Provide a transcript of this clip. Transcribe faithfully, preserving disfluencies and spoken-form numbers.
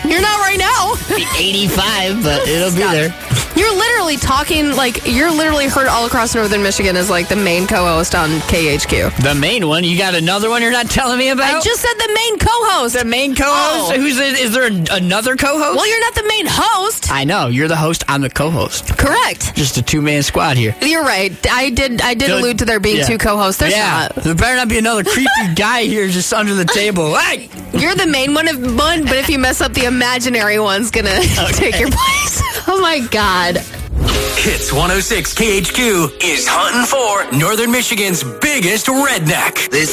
You're not right now. Be eighty-five, but it'll be there. You're literally talking, like, you're literally heard all across Northern Michigan as, like, the main co-host on K H Q. The main one? You got another one you're not telling me about? I just said the main co-host. The main co-host? Oh. Who's the, is there an, another co-host? Well, you're not the main host. I know. You're the host. I'm the co-host. Correct. Just a two-man squad here. You're right. I did I did Good. allude to there being Yeah. two co-hosts. There's yeah. not. There better not be another creepy guy here just under the table. Hey! You're the main one, of one, but if you mess up, the imaginary one's going to Okay. take your place. Oh, my God. Hits one oh six K H Q is hunting for Northern Michigan's biggest redneck. This